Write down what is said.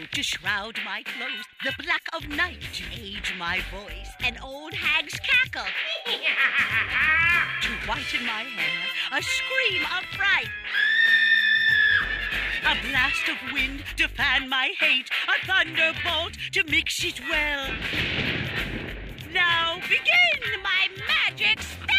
To shroud my clothes, the black of night. To age my voice, an old hag's cackle. To whiten my hair, a scream of fright. A blast of wind to fan my hate, a thunderbolt to mix it well. Now begin my magic